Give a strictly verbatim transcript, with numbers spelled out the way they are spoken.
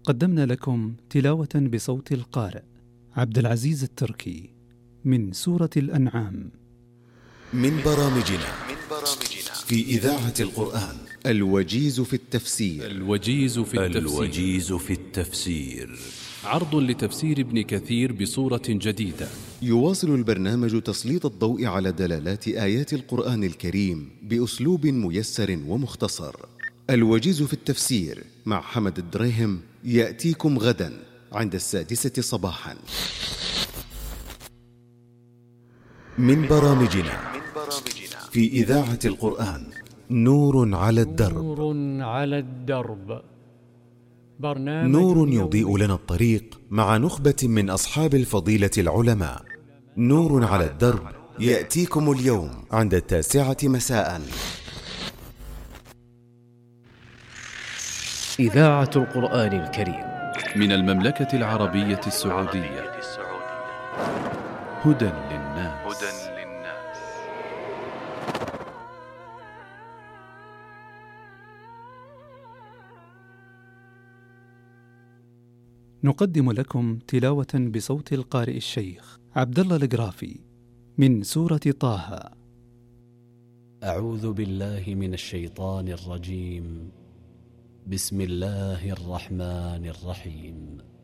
قدمنا لكم تلاوة بصوت القارئ عبد العزيز التركي من سورة الأنعام. من برامجنا في إذاعة القرآن الوجيز في التفسير. الوجيز في التفسير, الوجيز في التفسير. عرض لتفسير ابن كثير بصورة جديدة. يواصل البرنامج تسليط الضوء على دلالات آيات القرآن الكريم بأسلوب ميسر ومختصر. الوجيز في التفسير مع حمد الدريهم يأتيكم غدا عند السادسة صباحا. من برامجنا في إذاعة القرآن نور على الدرب. نور على الدرب، برنامج نور يضيء لنا الطريق مع نخبة من أصحاب الفضيلة العلماء. نور على الدرب يأتيكم اليوم عند التاسعة مساء. إذاعة القرآن الكريم من المملكة العربية السعودية. هدى للناس. نقدم لكم تلاوة بصوت القارئ الشيخ عبد الله القرافي من سورة طه. أعوذ بالله من الشيطان الرجيم. بسم الله الرحمن الرحيم.